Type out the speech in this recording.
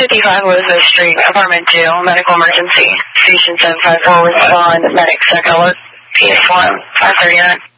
655 Elizabeth Street, apartment 2, medical emergency. Station 754 respond, medic second alert, PS1, 539.